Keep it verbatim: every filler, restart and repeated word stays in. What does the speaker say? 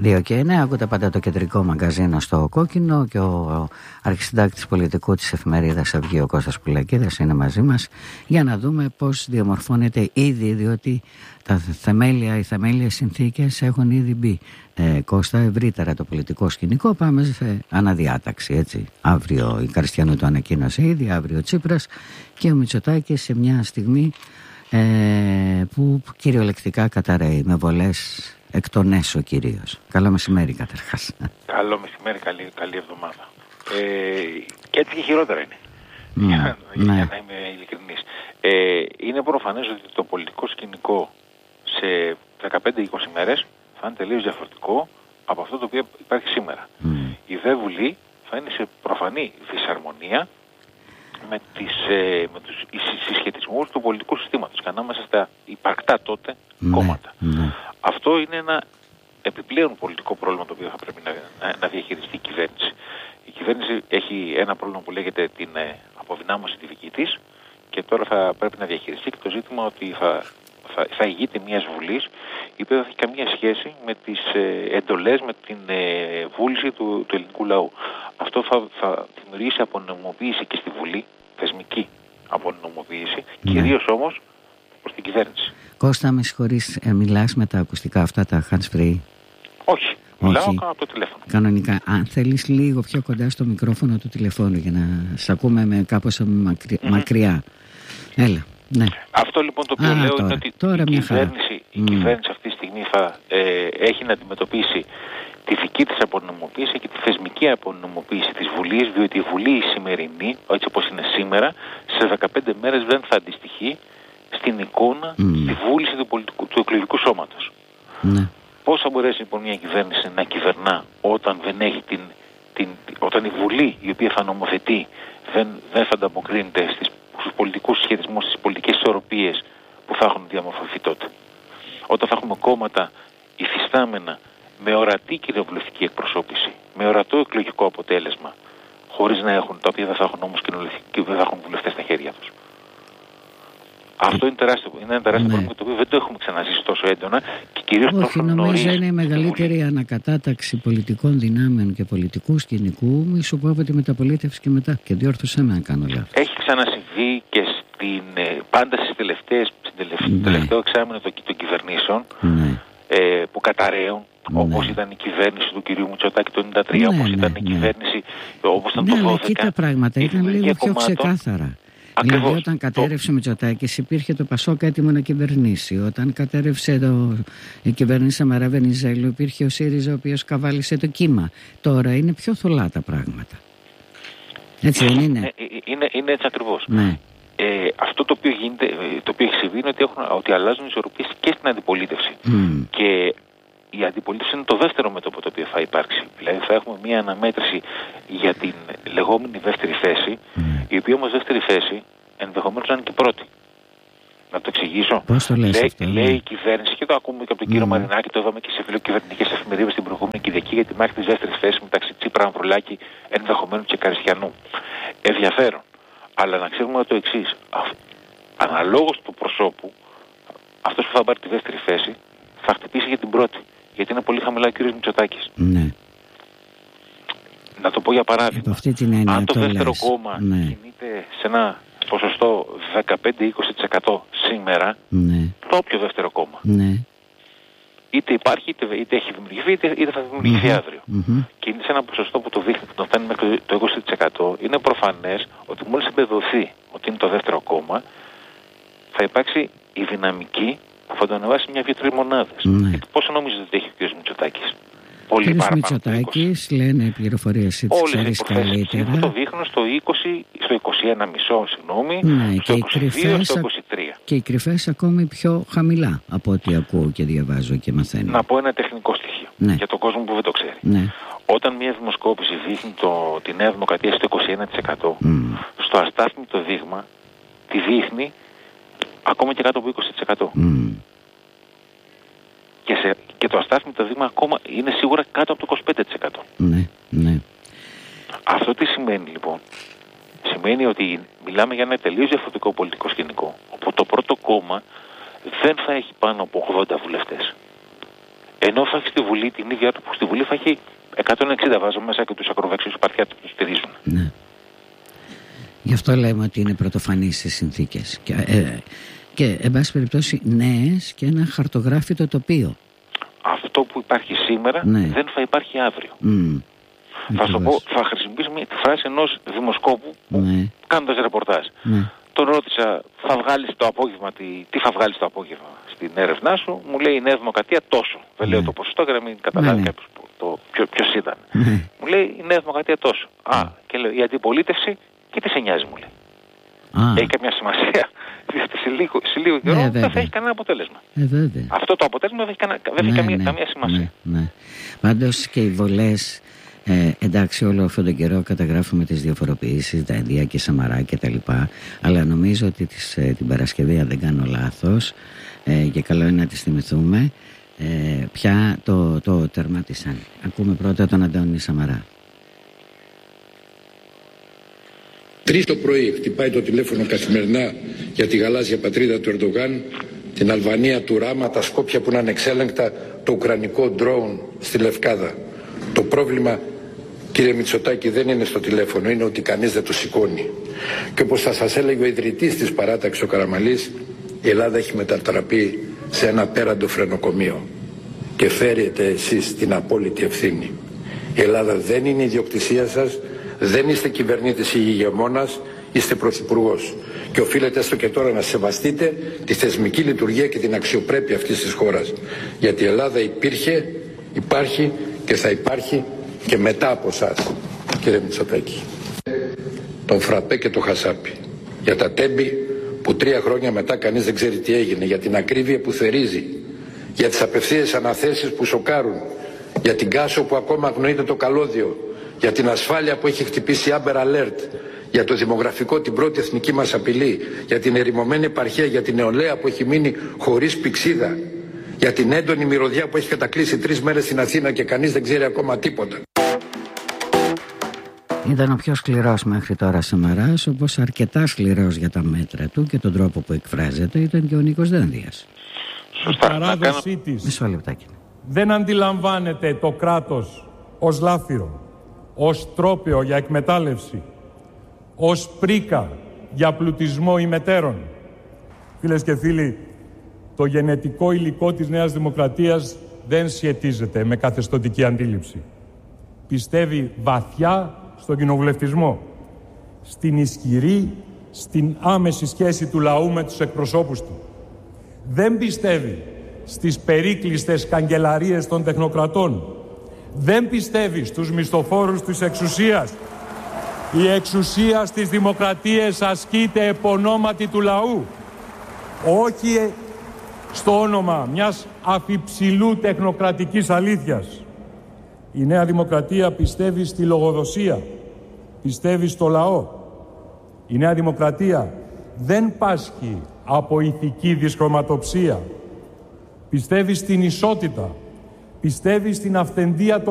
δύο και εννέα, ακούτε πάντα το κεντρικό μαγκαζίνο στο Κόκκινο και ο αρχισυντάκτης πολιτικού της εφημερίδας Αυγή, ο Κώστας Πουλακίδας, είναι μαζί μας για να δούμε πώς διαμορφώνεται ήδη, διότι τα θεμέλια, οι θεμέλιες συνθήκες έχουν ήδη μπει. Ε, Κώστα, ευρύτερα το πολιτικό σκηνικό, πάμε σε αναδιάταξη, έτσι. Αύριο η Καριστιανού το ανακοίνωσε ήδη, αύριο ο Τσίπρας και ο Μητσοτάκης σε μια στιγμή ε, που κυριολεκτικά καταραίει με βολές εκ των έσω κυρίως. Καλό μεσημέρι καταρχάς. Καλό μεσημέρι, καλή, καλή εβδομάδα. Ε, και έτσι και χειρότερα είναι. Mm, για, ναι. για να είμαι ειλικρινής. Ε, είναι προφανές ότι το πολιτικό σκηνικό σε δεκαπέντε με είκοσι μέρες θα είναι τελείως διαφορετικό από αυτό το οποίο υπάρχει σήμερα. Mm. Η ΔΕ Βουλή θα είναι σε προφανή δυσαρμονία με, τις, ε, με τους συσχετισμούς του πολιτικού συστήματος και ανάμεσα στα υπαρκτά τότε mm. κόμματα. Mm. Αυτό είναι ένα επιπλέον πολιτικό πρόβλημα το οποίο θα πρέπει να, να, να διαχειριστεί η κυβέρνηση. Η κυβέρνηση έχει ένα πρόβλημα που λέγεται την ε, αποδυνάμωση τη δική της και τώρα θα πρέπει να διαχειριστεί και το ζήτημα ότι θα, θα, θα ηγείται μιας βουλής η οποία δεν έχει καμία σχέση με τις ε, εντολές, με την ε, βούληση του, του ελληνικού λαού. Αυτό θα, θα δημιουργήσει απονομοποίηση και στη Βουλή, θεσμική απονομοποίηση, mm. κυρίως όμως προς την κυβέρνηση. Κώστα, με συγχωρείς, ε, μιλάς με τα ακουστικά αυτά τα hands free? Όχι, μιλάω από το τηλέφωνο. Κανονικά. Αν θέλεις λίγο πιο κοντά στο μικρόφωνο του τηλεφώνου για να σ' ακούμε με κάπως μακρι... mm-hmm. μακριά. Έλα, ναι. Αυτό λοιπόν το οποίο Α, λέω τώρα, είναι ότι τώρα η, κυβέρνηση, η mm. κυβέρνηση αυτή τη στιγμή θα ε, έχει να αντιμετωπίσει τη δική της απονομοποίηση και τη θεσμική απονομοποίηση της Βουλής, διότι η Βουλή η σημερινή, έτσι όπως είναι σήμερα, σε δεκαπέντε μέρες δεν θα αντιστοιχεί στην εικόνα, mm. στη βούληση του, πολιτικού, του εκλογικού σώματος. Ναι. Πώς θα μπορέσει λοιπόν μια κυβέρνηση να κυβερνά όταν δεν έχει την, την, όταν η Βουλή η οποία θα νομοθετεί δεν, δεν θα ανταποκρίνεται στις, στους πολιτικούς σχετισμούς, στις πολιτικές ισορροπίες που θα έχουν διαμορφωθεί τότε. Όταν θα έχουμε κόμματα υφιστάμενα με ορατή κοινοβουλευτική εκπροσώπηση, με ορατό εκλογικό αποτέλεσμα, χωρίς να έχουν, τα οποία δεν θα έχουν όμως και δεν θα έχουν βουλευτές στα χέρια τους. Αυτό είναι, τεράστιο, είναι ένα τεράστιο ναι. πρόβλημα το οποίο δεν το έχουμε ξαναζήσει τόσο έντονα και κυρίως τόσο νωρίς. Νομίζω είναι η μεγαλύτερη ανακατάταξη πολιτικών δυνάμεων και πολιτικού σκηνικού ίσως από τη μεταπολίτευση και μετά. Και διόρθωσέ με αν κάνω λάθος. Έχει ξανασυμβεί και στην, πάντα στις τελευταίες, στην τελευταίο, ναι. τελευταίο εξάμηνο των, των κυβερνήσεων ναι. ε, που καταραίουν. Ναι. Όπως ήταν η κυβέρνηση του κυρίου Μητσοτάκη το ενενήντα τρία, ναι, όπως ναι, ήταν ναι. η κυβέρνηση, όπως ήταν ναι, το δώδεκα. Ναι, αλλά εκεί τα πράγματα ήταν λίγο πιο κομμάτων. ξεκάθαρα. Ακριβώς. Δηλαδή όταν κατέρευσε ο Μητσοτάκης υπήρχε το Πασόκ έτοιμο να κυβερνήσει. Όταν κατέρευσε το... η κυβέρνηση Σαμαρά Βενιζέλου υπήρχε ο ΣΥΡΙΖΑ ο οποίος καβάλισε το κύμα. Τώρα είναι πιο θολά τα πράγματα. Έτσι δεν είναι? Είναι, είναι, είναι έτσι ακριβώς. Ναι. Ε, αυτό το οποίο, γίνεται, το οποίο έχει συμβεί είναι ότι, έχουν, ότι αλλάζουν οι ισορροπίες και στην αντιπολίτευση. Mm. Και η αντιπολίτευση είναι το δεύτερο μέτωπο το οποίο θα υπάρξει. Δηλαδή θα έχουμε μια αναμέτρηση για την λεγόμενη δεύτερη θέση, mm. η οποία όμως δεύτερη θέση ενδεχομένως να είναι και πρώτη. Να το εξηγήσω. Πώς το λες λέει, αυτό, λέει ναι. η κυβέρνηση, και το ακούμε και από τον mm. κύριο Μαρινάκη, το είδαμε και σε φιλοκυβερνητικές εφημερίδες την προηγούμενη Κυριακή για τη μάχη της δεύτερης θέσης μεταξύ Τσίπρα, Ανδρουλάκη, ενδεχομένως και Καριστιανού. Ενδιαφέρον. Αλλά να ξέρουμε το εξής. Αναλόγως του προσώπου, αυτός που θα πάρει τη δεύτερη θέση θα χτυπήσει για την πρώτη. Γιατί είναι πολύ χαμηλά ο κύριος Μητσοτάκης. Ναι. Να το πω για παράδειγμα. Έννοια, αν το, το δεύτερο λες. κόμμα ναι. κινείται σε ένα ποσοστό δεκαπέντε με είκοσι τοις εκατό σήμερα, ναι. το όποιο δεύτερο κόμμα, ναι. είτε υπάρχει, είτε, είτε έχει δημιουργηθεί, είτε, είτε θα δημιουργηθεί mm-hmm. αύριο. Mm-hmm. Και είναι σε ένα ποσοστό που το δείχνει, που το φτάνει μέχρι το είκοσι τοις εκατό, είναι προφανές ότι μόλις εμπεδοθεί ότι είναι το δεύτερο κόμμα, θα υπάρξει η δυναμική που θα το ανεβάσει μια-δύο τρεις μονάδες. Ναι. Πόσο νομίζετε ότι έχει ο κ. Μητσοτάκης? Πολύ παραπάνω. Ο κ. Μητσοτάκης, λένε οι πληροφορίες έτσι ξέρεις καλύτερα. Όλες το δείχνουν στο είκοσι, στο είκοσι ένα κόμμα πέντε, συγγνώμη, ναι, στο είκοσι δύο, κρυφές, στο είκοσι τρία. Και οι κρυφές ακόμη πιο χαμηλά από ό,τι ακούω και διαβάζω και μαθαίνω. Να πω ένα τεχνικό στοιχείο ναι. για τον κόσμο που δεν το ξέρει. Ναι. Όταν μια δημοσκόπηση δείχνει το, τη Νέα Δημοκρατία στο είκοσι ένα τοις εκατό, mm. στο αστάθμιτο δείγμα τη δείχνει ακόμα και κάτω από είκοσι τοις εκατό. Mm. Και, σε, και το αστάθμιτο δείγμα ακόμα είναι σίγουρα κάτω από το είκοσι πέντε τοις εκατό. Ναι, ναι. Αυτό τι σημαίνει λοιπόν? Σημαίνει ότι μιλάμε για ένα τελείως διαφορετικό πολιτικό σκηνικό, όπου το πρώτο κόμμα δεν θα έχει πάνω από ογδόντα βουλευτές. Ενώ θα έχει στη Βουλή την ίδια που στη Βουλή θα έχει εκατόν εξήντα, βάζω μέσα και τους ακροδεξιούς παρτιά που τους στηρίζουν. Ναι. Γι' αυτό λέμε ότι είναι πρωτοφανείς στις συνθήκες. Και, ε, και εν πάση περιπτώσει, νέες και ένα χαρτογράφητο τοπίο. Αυτό που υπάρχει σήμερα, ναι, δεν θα υπάρχει αύριο. Mm. Θα σου πω, θα χρησιμοποιήσω τη φράση ενός δημοσκόπου, ναι, κάνοντας ρεπορτάζ. Ναι. Τον ρώτησα, θα βγάλεις το απόγευμα, τι, τι θα βγάλεις το απόγευμα στην έρευνά σου? Μου λέει η Νέα Δημοκρατία τόσο. Δεν ναι. λέω το ποσοστό για να μην καταλάβει ναι, κάποιος το, ποιο, ποιος ήταν. Ναι. Μου λέει η Νέα Δημοκρατία τόσο. Α, ναι. Και λέω η αντιπολίτευση, και τι σε νοιάζει, μου λέει. Α. Έχει καμιά σημασία? Διότι σε λίγο, σε λίγο καιρό ναι, δεν θα έχει κανένα αποτέλεσμα. Ε, Αυτό το αποτέλεσμα δεν έχει, κανένα, δεν έχει ναι, καμία, ναι, καμία σημασία. Ναι, ναι. Πάντως και οι βολές, ε, εντάξει, όλο αυτόν τον καιρό καταγράφουμε τις διαφοροποιήσεις, τα Ενδία και Σαμαρά και τα λοιπά, αλλά νομίζω ότι τις, ε, την Παρασκευή, αν δεν κάνω λάθος, ε, και καλό είναι να τις θυμηθούμε, ε, πια το, το τερμάτισαν. Ακούμε πρώτα τον Αντώνη Σαμαρά. Τρεις το πρωί χτυπάει το τηλέφωνο καθημερινά για τη γαλάζια πατρίδα του Ερντογάν, την Αλβανία του Ράμα, τα Σκόπια που είναι ανεξέλεγκτα, το ουκρανικό ντρόουν στη Λευκάδα. Το πρόβλημα, κύριε Μητσοτάκη, δεν είναι στο τηλέφωνο, είναι ότι κανείς δεν το σηκώνει. Και όπως θα σας έλεγε ο ιδρυτής της παράταξης ο Καραμαλής, η Ελλάδα έχει μετατραπεί σε ένα πέραντο φρενοκομείο και φέρετε εσείς την απόλυτη ευθύνη. Η Ελλάδα δεν είναι ιδιοκτησία σας, δεν είστε κυβερνήτης ή ηγεμόνας, είστε πρωθυπουργός. Και οφείλετε έστω και τώρα να σεβαστείτε τη θεσμική λειτουργία και την αξιοπρέπεια αυτής της χώρας. Γιατί η Ελλάδα υπήρχε, υπάρχει και θα υπάρχει και μετά από εσάς, κύριε Μητσοτάκη. Τον φραπέ και το χασάπι. Για τα τέμπη που τρία χρόνια μετά κανείς δεν ξέρει τι έγινε. Για την ακρίβεια που θερίζει. Για τις απευθείας αναθέσεις που σοκάρουν. Για την Κάσο που ακόμα αγνοείται το καλώδιο. Για την ασφάλεια που έχει χτυπήσει Amber Alert. Για το δημογραφικό, την πρώτη εθνική μας απειλή. Για την ερημωμένη επαρχία, για την νεολαία που έχει μείνει χωρίς πηξίδα. Για την έντονη μυρωδιά που έχει κατακλείσει τρεις μέρες στην Αθήνα και κανείς δεν ξέρει ακόμα τίποτα. Ήταν ο πιο σκληρός μέχρι τώρα Σαμαράς, όπως αρκετά σκληρός για τα μέτρα του και τον τρόπο που εκφράζεται ήταν και ο Νίκος Δένδιας. Σωστά. Η παράδοσή της Μισό λεπτάκι. Δεν αντιλαμβάνεται το κράτος ως λάφυρο, ως τρόπαιο για εκμετάλλευση, ως πρίκα για πλουτισμό ημετέρων. Φίλες και φίλοι, το γενετικό υλικό της Νέας Δημοκρατίας δεν σχετίζεται με καθεστωτική αντίληψη. Πιστεύει βαθιά στον κοινοβουλευτισμό, στην ισχυρή, στην άμεση σχέση του λαού με τους εκπροσώπους του. Δεν πιστεύει στις περίκλειστες καγκελαρίες των τεχνοκρατών. Δεν πιστεύει στους μισθοφόρους της εξουσίας. Η εξουσία στις δημοκρατίες ασκείται επ' ονόματι του λαού. Όχι στο όνομα μιας αφιψηλού τεχνοκρατικής αλήθειας. Η Νέα Δημοκρατία πιστεύει στη λογοδοσία, πιστεύει στο λαό. Η Νέα Δημοκρατία δεν πάσχει από ηθική δυσχρωματοψία. Πιστεύει στην ισότητα, πιστεύει στην αυθεντία των